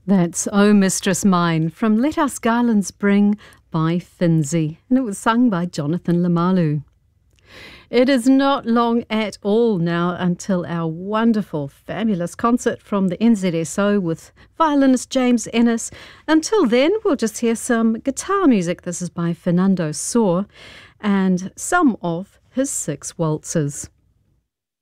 That's O Mistress Mine from Let Us Garlands Bring by Finzi, and it was sung by Jonathan Lamalu. It is not long at all now until our wonderful, fabulous concert from the NZSO with violinist James Ennis. Until then, we'll just hear some guitar music. This is by Fernando Sor and some of his 6 waltzes.